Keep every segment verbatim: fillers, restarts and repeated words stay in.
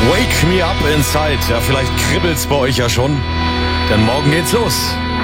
Wake me up inside. Ja, vielleicht kribbelt's bei euch ja schon. Denn morgen geht's los.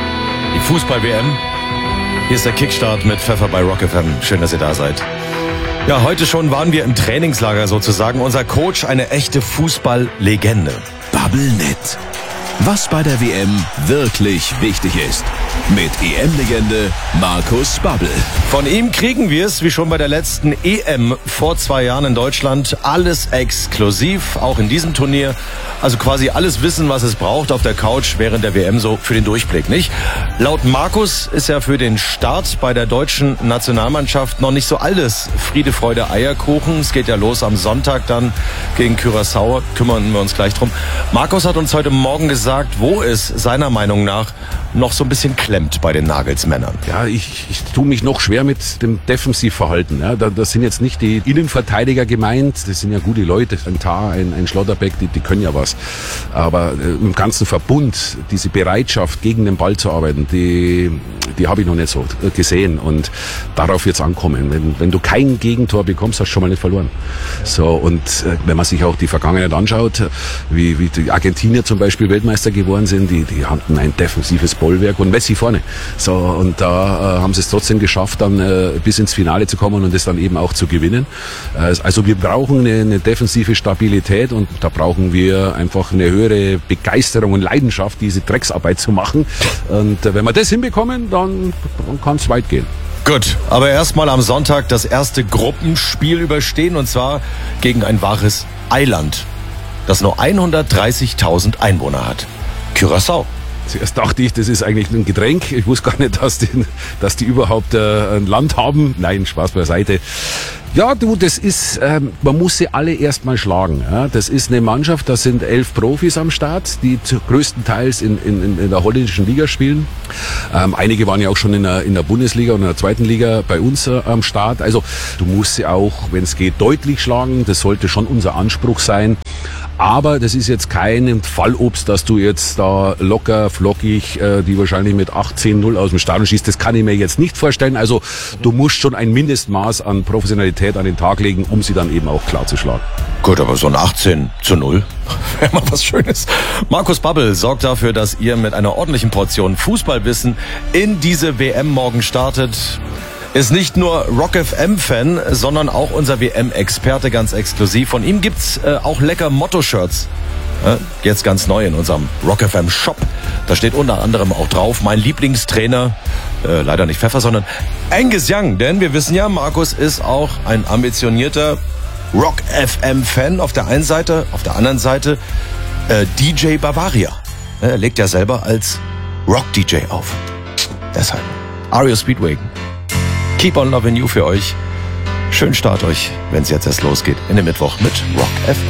Die Fußball-W M. Hier ist der Kickstart mit Pfeffer bei Rock F M. Schön, dass ihr da seid. Ja, heute schon waren wir im Trainingslager sozusagen. Unser Coach, eine echte Fußballlegende. Bubblenet. Was bei der W M wirklich wichtig ist. Mit E M-Legende Markus Babbel. Von ihm kriegen wir es, wie schon bei der letzten E M vor zwei Jahren in Deutschland, alles exklusiv, auch in diesem Turnier. Also quasi alles Wissen, was es braucht auf der Couch während der W M, so für den Durchblick, nicht? Laut Markus ist ja für den Start bei der deutschen Nationalmannschaft noch nicht so alles Friede, Freude, Eierkuchen. Es geht ja los am Sonntag dann gegen Curaçao, kümmern wir uns gleich drum. Markus hat uns heute Morgen gesagt, wo es seiner Meinung nach noch so ein bisschen klemmt bei den Nagelsmännern. Ja, ich, ich tue mich noch schwer mit dem Defensivverhalten. Ja, da, das sind jetzt nicht die Innenverteidiger gemeint, das sind ja gute Leute, ein Tah, ein, ein Schlotterbeck, die, die können ja was. Aber äh, im ganzen Verbund, diese Bereitschaft, gegen den Ball zu arbeiten, die, die habe ich noch nicht so gesehen. Und darauf wird's ankommen. Wenn, wenn du kein Gegentor bekommst, hast du schon mal nicht verloren. So, und äh, wenn man sich auch die Vergangenheit anschaut, wie, wie die Argentinier zum Beispiel Weltmeister geworden sind, die, die hatten ein defensives Bollwerk und Messi vorne. So, und da äh, haben sie es trotzdem geschafft, dann äh, bis ins Finale zu kommen und es dann eben auch zu gewinnen. Äh, also wir brauchen eine, eine defensive Stabilität und da brauchen wir einfach eine höhere Begeisterung und Leidenschaft, diese Drecksarbeit zu machen. Und äh, wenn wir das hinbekommen, dann, dann kann es weit gehen. Gut, aber erstmal am Sonntag das erste Gruppenspiel überstehen, und zwar gegen ein wahres Eiland, das nur hundertdreißigtausend Einwohner hat. Curaçao. Zuerst dachte ich, das ist eigentlich ein Getränk. Ich wusste gar nicht, dass die, dass die überhaupt äh, ein Land haben. Nein, Spaß beiseite. Ja, du, das ist, ähm, man muss sie alle erstmal schlagen. Ja? Das ist eine Mannschaft, da sind elf Profis am Start, die zu, größtenteils in, in, in der holländischen Liga spielen. Ähm, einige waren ja auch schon in der, in der Bundesliga und in der zweiten Liga bei uns äh, am Start. Also du musst sie auch, wenn es geht, deutlich schlagen. Das sollte schon unser Anspruch sein. Aber das ist jetzt kein Fallobst, dass du jetzt da locker, flockig, äh, die wahrscheinlich mit achtzehn null aus dem Stadion schießt. Das kann ich mir jetzt nicht vorstellen. Also du musst schon ein Mindestmaß an Professionalität an den Tag legen, um sie dann eben auch klar zu schlagen. Gut, aber so ein achtzehn zu null wäre mal was Schönes. Markus Babbel sorgt dafür, dass ihr mit einer ordentlichen Portion Fußballwissen in diese W M morgen startet. Ist nicht nur Rock F M-Fan, sondern auch unser W M-Experte, ganz exklusiv. Von ihm gibt's äh, auch lecker Motto-Shirts. Äh, jetzt ganz neu in unserem Rock F M-Shop. Da steht unter anderem auch drauf, mein Lieblingstrainer, äh, leider nicht Pfeffer, sondern Angus Young. Denn wir wissen ja, Markus ist auch ein ambitionierter Rock F M-Fan auf der einen Seite, auf der anderen Seite äh, D J Bavaria. Er legt ja selber als Rock-D J auf. Deshalb R E O Speedwagon. Keep on Loving You für euch. Schönen Start euch, wenn es jetzt erst losgeht, in den Mittwoch mit Rock F M.